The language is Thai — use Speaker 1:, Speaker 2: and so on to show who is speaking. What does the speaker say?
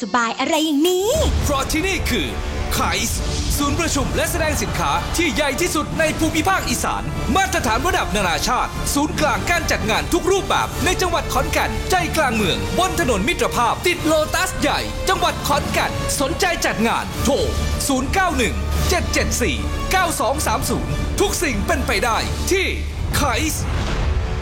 Speaker 1: สบายอะไรอย่างนี้
Speaker 2: เพราะที่นี่คือไคส์ศูนย์ประชุมและแสดงสินค้าที่ใหญ่ที่สุดในภูมิภาคอีสานมาตรฐานระดับนานาชาติศูนย์กลางการจัดงานทุกรูปแบบในจังหวัดขอนแก่นใจกลางเมืองบนถนนมิตรภาพติดโลตัสใหญ่จังหวัดขอนแก่นสนใจจัดงานโทร091 774 9230ทุกสิ่งเป็นไปได้ที่ไคส์